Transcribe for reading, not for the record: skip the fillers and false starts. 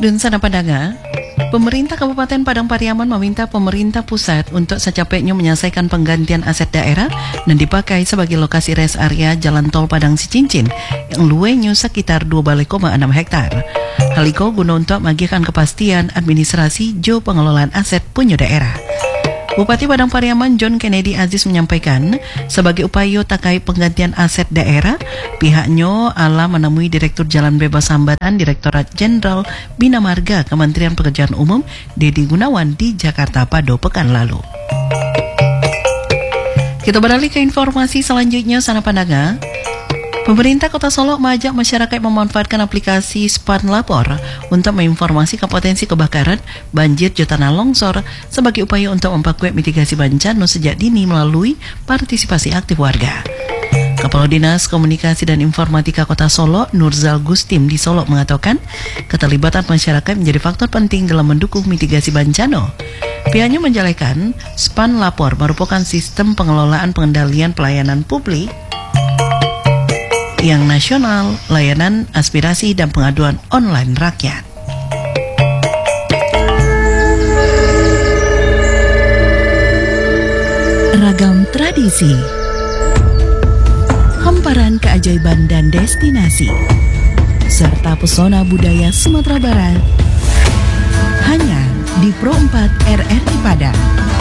Dunsana Padanga, pemerintah Kabupaten Padang Pariaman meminta pemerintah pusat untuk secepatnya menyelesaikan penggantian aset daerah dan dipakai sebagai lokasi rest area Jalan Tol Padang Sicincin yang luasnya sekitar 2,6 hektar. Hal itu guna untuk mengagikan kepastian administrasi jo pengelolaan aset punya daerah. Bupati Padang Pariaman John Kennedy Aziz menyampaikan, sebagai upaya terkait penggantian aset daerah, pihaknya menemui Direktur Jalan Bebas Hambatan Direktorat Jenderal Bina Marga Kementerian Pekerjaan Umum Dedi Gunawan di Jakarta pada pekan lalu. Kita beralih ke informasi selanjutnya, sana Pandaga. Pemerintah Kota Solo mengajak masyarakat memanfaatkan aplikasi Span Lapor untuk menginformasikan potensi kebakaran, banjir, tanah longsor sebagai upaya untuk memperkuat mitigasi bencana sejak dini melalui partisipasi aktif warga. Kepala Dinas Komunikasi dan Informatika Kota Solo, Nurzal Gustim di Solo mengatakan, keterlibatan masyarakat menjadi faktor penting dalam mendukung mitigasi bencana. Pihaknya menjelaskan, Span Lapor merupakan sistem pengelolaan pengendalian pelayanan publik yang nasional, layanan, aspirasi, dan pengaduan online rakyat. Ragam tradisi, hamparan keajaiban dan destinasi, serta pesona budaya Sumatera Barat, hanya di Pro 4 RRI Padang.